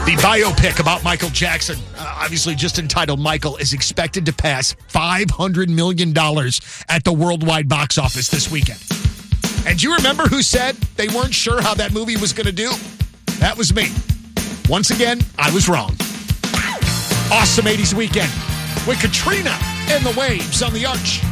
The biopic about Michael Jackson, obviously just entitled Michael, is expected to pass $500 million at the worldwide box office this weekend. And do you remember who said they weren't sure how that movie was going to do? That was me. Once again, I was wrong. Awesome 80s weekend with Katrina and the Waves on the Arch.